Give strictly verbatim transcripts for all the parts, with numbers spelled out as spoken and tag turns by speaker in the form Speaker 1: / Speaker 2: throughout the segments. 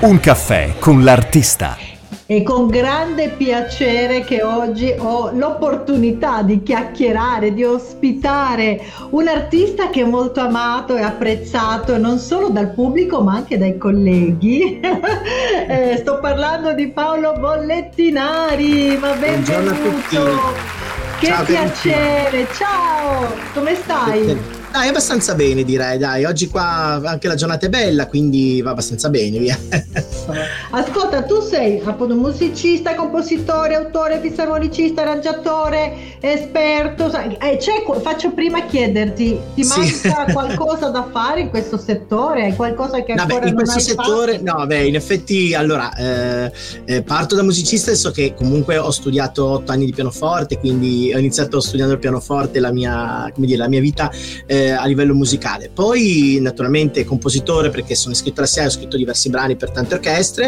Speaker 1: Un caffè con l'artista.
Speaker 2: È con grande piacere che oggi ho l'opportunità di chiacchierare, di ospitare un artista che è molto amato e apprezzato non solo dal pubblico ma anche dai colleghi. eh, sto parlando di Paolo Bollettinari, ma benvenuto.
Speaker 3: Buongiorno a tutti.
Speaker 2: Che
Speaker 3: Ciao,
Speaker 2: piacere, ciao, come stai?
Speaker 3: Dai, abbastanza bene direi, dai, oggi qua anche la giornata è bella, quindi va abbastanza bene, via.
Speaker 2: Ascolta, tu sei appunto musicista, compositore, autore, fisarmonicista, arrangiatore, esperto, eh, c'è, faccio prima chiederti, ti
Speaker 3: Sì.
Speaker 2: manca qualcosa da fare in questo settore? Hai qualcosa che ancora
Speaker 3: Vabbè, in
Speaker 2: non
Speaker 3: questo
Speaker 2: hai
Speaker 3: settore,
Speaker 2: fatto?
Speaker 3: no, beh, in effetti, allora, eh, eh, parto da musicista, adesso che comunque ho studiato otto anni di pianoforte, quindi ho iniziato studiando il pianoforte la mia, come dire, la mia vita eh, a livello musicale. Poi naturalmente compositore, perché sono iscritto alla S I A E, ho scritto diversi brani per tante orchestre,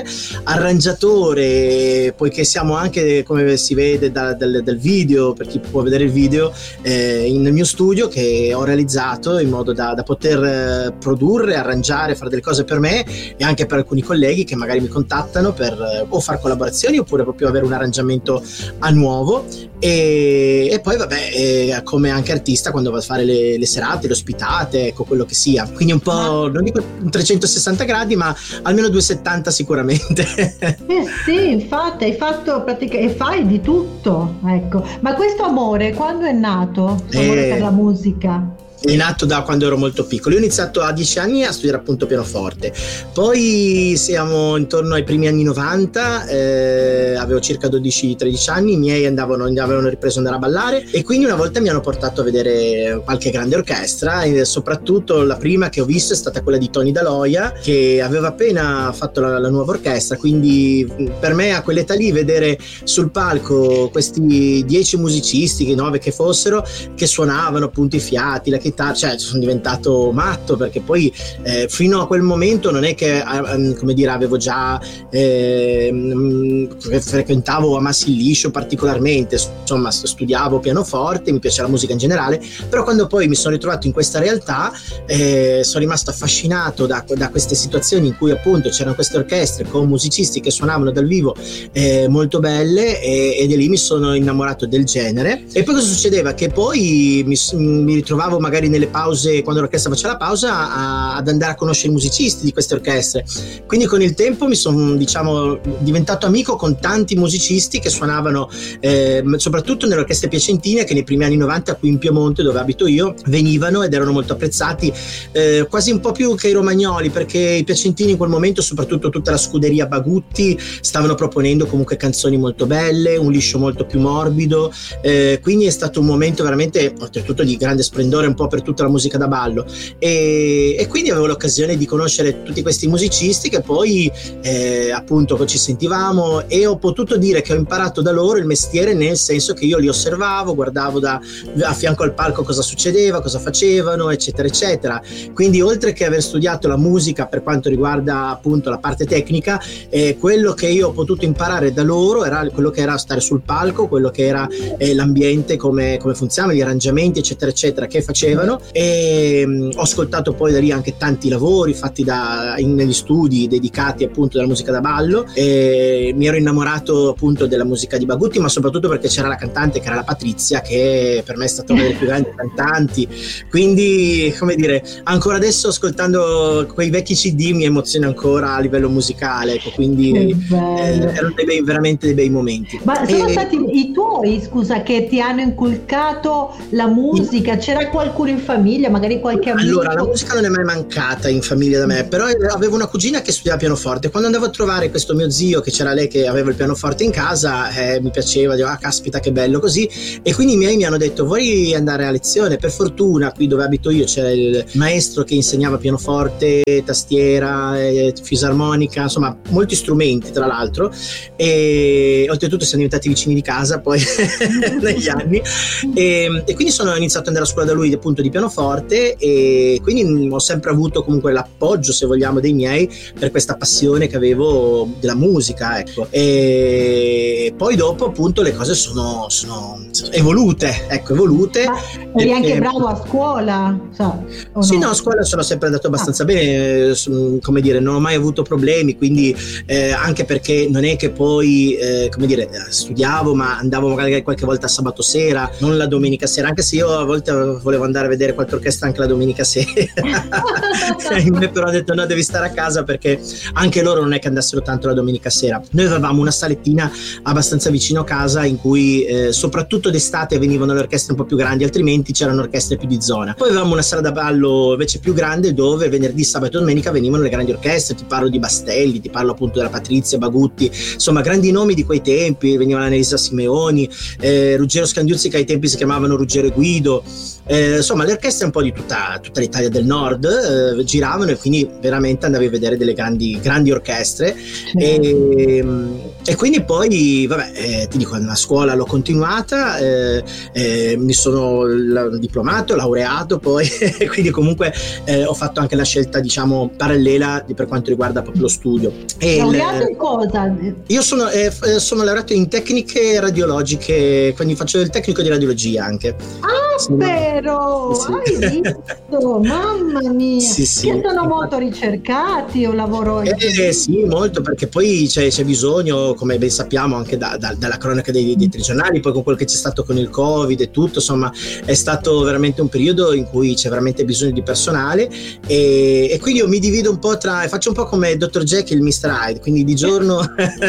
Speaker 3: arrangiatore, poiché siamo anche, come si vede da, dal, dal video, per chi può vedere il video, eh, nel mio studio che ho realizzato in modo da, da poter eh, produrre, arrangiare, fare delle cose per me e anche per alcuni colleghi che magari mi contattano per eh, o fare collaborazioni oppure proprio avere un arrangiamento a nuovo. E, e poi vabbè, eh, come anche artista, quando vado a fare le, le serate, le ospitate, ecco, quello che sia, quindi un po', non dico un trecentosessanta gradi, ma almeno duecentosettanta sicuramente.
Speaker 2: Eh sì, infatti hai fatto pratica- e fai di tutto, ecco. Ma questo amore quando è nato? Questo amore
Speaker 3: Eh,
Speaker 2: per la musica?
Speaker 3: È nato da quando ero molto piccolo. Io ho iniziato a dieci anni a studiare appunto pianoforte, poi siamo intorno ai primi anni novanta, eh, avevo circa dodici tredici anni, i miei andavano, avevano ripreso ad andare a ballare e quindi una volta mi hanno portato a vedere qualche grande orchestra e soprattutto la prima che ho visto è stata quella di Tony Daloia, che aveva appena fatto la, la nuova orchestra, quindi per me a quell'età lì vedere sul palco questi dieci musicisti, che nove che fossero, che suonavano appunto i fiati, la chitarra, cioè sono diventato matto, perché poi eh, fino a quel momento non è che eh, come dire avevo già eh, frequentavo, amassi il liscio particolarmente, insomma studiavo pianoforte, mi piace la musica in generale, però quando poi mi sono ritrovato in questa realtà eh, sono rimasto affascinato da, da queste situazioni in cui appunto c'erano queste orchestre con musicisti che suonavano dal vivo eh, molto belle e, e da lì mi sono innamorato del genere. E poi cosa succedeva? Che poi mi, mi ritrovavo magari nelle pause, quando l'orchestra faceva la pausa, a, ad andare a conoscere i musicisti di queste orchestre, quindi con il tempo mi sono, diciamo, diventato amico con tanti musicisti che suonavano eh, soprattutto nelle orchestre piacentine, che nei primi anni novanta qui in Piemonte, dove abito io, venivano ed erano molto apprezzati, eh, quasi un po' più che i romagnoli, perché i piacentini in quel momento, soprattutto tutta la scuderia Bagutti, stavano proponendo comunque canzoni molto belle, un liscio molto più morbido, eh, quindi è stato un momento veramente, oltretutto di grande splendore un po' per tutta la musica da ballo, e, e quindi avevo l'occasione di conoscere tutti questi musicisti che poi eh, appunto ci sentivamo, e ho potuto dire che ho imparato da loro il mestiere, nel senso che io li osservavo, guardavo da a fianco al palco cosa succedeva, cosa facevano, eccetera eccetera. Quindi oltre che aver studiato la musica per quanto riguarda appunto la parte tecnica, eh, quello che io ho potuto imparare da loro era quello che era stare sul palco, quello che era eh, l'ambiente, come, come funzionava, gli arrangiamenti eccetera eccetera che facevano, e mh, ho ascoltato poi da lì anche tanti lavori fatti da, in, negli studi dedicati appunto alla musica da ballo, e mi ero innamorato appunto della musica di Bagutti, ma soprattutto perché c'era la cantante che era la Patrizia, che per me è stata una delle più grandi cantanti, quindi come dire, ancora adesso ascoltando quei vecchi C D mi emoziona ancora a livello musicale, ecco, quindi eh, erano dei bei, veramente dei bei momenti.
Speaker 2: Ma sono
Speaker 3: e,
Speaker 2: stati i tuoi, scusa, che ti hanno inculcato la musica? C'era qualcuno in famiglia, magari qualche amico?
Speaker 3: Allora, la musica non è mai mancata in famiglia da me, però avevo una cugina che studiava pianoforte. Quando andavo a trovare questo mio zio, che c'era lei che aveva il pianoforte in casa, eh, mi piaceva, dicevo, ah caspita che bello così, e quindi i miei mi hanno detto vuoi andare a lezione? Per fortuna qui dove abito io c'era il maestro che insegnava pianoforte, tastiera, eh, fisarmonica, insomma molti strumenti tra l'altro, e oltretutto siamo diventati vicini di casa poi negli anni, e, e quindi sono iniziato ad andare a scuola da lui appunto appunto di pianoforte, e quindi ho sempre avuto comunque l'appoggio, se vogliamo, dei miei per questa passione che avevo della musica, ecco. E poi dopo appunto le cose sono, sono evolute, ecco, evolute.
Speaker 2: Ma eri anche bravo a scuola? So,
Speaker 3: sì,
Speaker 2: no?
Speaker 3: no, a scuola sono sempre andato abbastanza
Speaker 2: ah.
Speaker 3: bene, come dire, non ho mai avuto problemi, quindi eh, anche perché non è che poi, eh, come dire, studiavo, ma andavo magari qualche volta sabato sera, non la domenica sera, anche se io a volte volevo andare a vedere qualche orchestra anche la domenica sera. Me però ho detto no, devi stare a casa, perché anche loro non è che andassero tanto la domenica sera. Noi avevamo una salettina abbastanza vicino a casa in cui eh, soprattutto d'estate venivano le orchestre un po' più grandi, altrimenti c'erano orchestre più di zona. Poi avevamo una sala da ballo invece più grande, dove venerdì, sabato e domenica venivano le grandi orchestre. Ti parlo di Bastelli, ti parlo appunto della Patrizia Bagutti, insomma grandi nomi di quei tempi. Veniva l'Annalisa Simeoni, eh, Ruggero Scandiuzzi, che ai tempi si chiamavano Ruggero e Guido, eh, insomma le orchestre un po' di tutta, tutta l'Italia del Nord eh, giravano, e quindi veramente andavi a vedere delle grandi, grandi orchestre. Sì. E, e quindi poi vabbè, eh, ti dico, la scuola l'ho continuata, eh, eh, mi sono la, diplomato, laureato poi quindi comunque eh, ho fatto anche la scelta, diciamo, parallela di, per quanto riguarda proprio lo studio.
Speaker 2: E laureato il, in cosa?
Speaker 3: Io sono, eh, sono laureato in tecniche radiologiche, quindi faccio il tecnico di radiologia anche.
Speaker 2: Ah, sì, spero! Sì. Hai visto? Mamma mia!
Speaker 3: Sì, sì.
Speaker 2: Che sono molto ricercati, o lavoro in
Speaker 3: eh, sì, molto, perché poi c'è, c'è bisogno, come ben sappiamo anche da, da, dalla cronaca dei, dei telegiornali, poi con quello che c'è stato con il Covid e tutto, insomma è stato veramente un periodo in cui c'è veramente bisogno di personale, e, e quindi io mi divido un po' tra, faccio un po' come doctor Jekyll e mister Hyde, quindi di giorno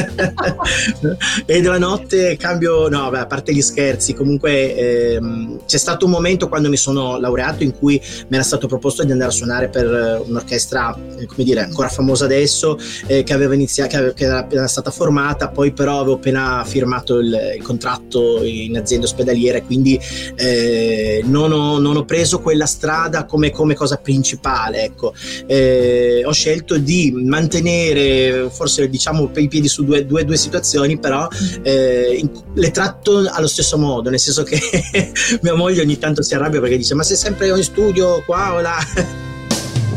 Speaker 3: e della notte cambio, no beh, a parte gli scherzi, comunque ehm, c'è stato un momento quando mi sono laureato in cui mi era stato proposto di andare a suonare per un'orchestra, eh, come dire, ancora famosa adesso, eh, che aveva iniziato, che, che era appena stata formata, poi però avevo appena firmato il, il contratto in azienda ospedaliera, quindi eh, non, ho, non ho preso quella strada come, come cosa principale, ecco. Eh, ho scelto di mantenere, forse diciamo, i piedi su due, due, due situazioni, però eh, in, le tratto allo stesso modo, nel senso che mia moglie ogni tanto si arrabbia perché dice: ma sei sempre in studio qua o là?